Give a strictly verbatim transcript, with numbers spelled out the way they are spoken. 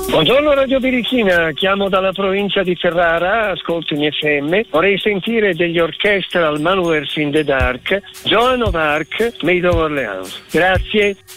Buongiorno Radio Birichina, chiamo dalla provincia di Ferrara, ascolto in F M. Vorrei sentire degli Orchestral Manuals in the Dark, Joan of Arc, Maid of Orleans. Grazie.